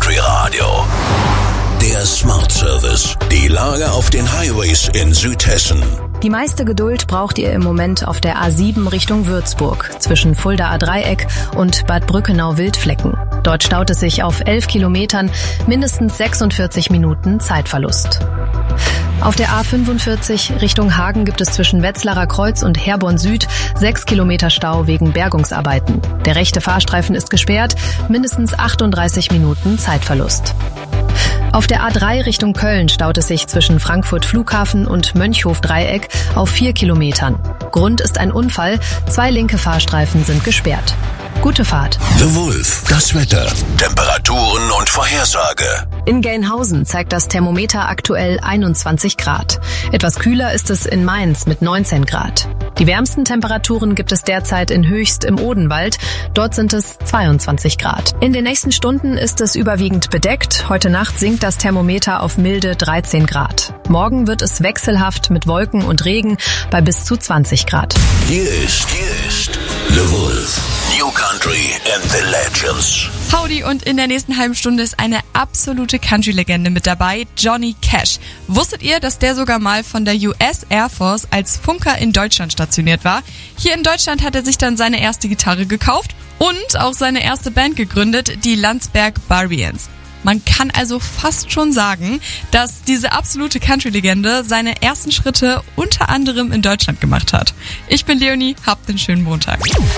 Country Radio. Der Smart Service. Die Lage auf den Highways in Südhessen. Die meiste Geduld braucht ihr im Moment auf der A7 Richtung Würzburg, zwischen Fuldaer Dreieck und Bad Brückenau-Wildflecken. Dort staut es sich auf 11 Kilometern, mindestens 46 Minuten Zeitverlust. Auf der A45 Richtung Hagen gibt es zwischen Wetzlarer Kreuz und Herborn Süd 6 Kilometer Stau wegen Bergungsarbeiten. Der rechte Fahrstreifen ist gesperrt, mindestens 38 Minuten Zeitverlust. Auf der A3 Richtung Köln staut es sich zwischen Frankfurt Flughafen und Mönchhof-Dreieck auf 4 Kilometern. Grund ist ein Unfall, 2 linke Fahrstreifen sind gesperrt. Gute Fahrt. The Wolf, das Wetter, Temperaturen und Vorhersage. In Gelnhausen zeigt das Thermometer aktuell 21 Grad. Etwas kühler ist es in Mainz mit 19 Grad. Die wärmsten Temperaturen gibt es derzeit in Höchst im Odenwald. Dort sind es 22 Grad. In den nächsten Stunden ist es überwiegend bedeckt. Heute Nacht sinkt das Thermometer auf milde 13 Grad. Morgen wird es wechselhaft mit Wolken und Regen bei bis zu 20 Grad. Hier ist The Wolf. New Country and the Legends. Howdy, und in der nächsten halben Stunde ist eine absolute Country-Legende mit dabei, Johnny Cash. Wusstet ihr, dass der sogar mal von der US Air Force als Funker in Deutschland stationiert war? Hier in Deutschland hat er sich dann seine erste Gitarre gekauft und auch seine erste Band gegründet, die Landsberg Barbarians. Man kann also fast schon sagen, dass diese absolute Country-Legende seine ersten Schritte unter anderem in Deutschland gemacht hat. Ich bin Leonie, habt einen schönen Montag.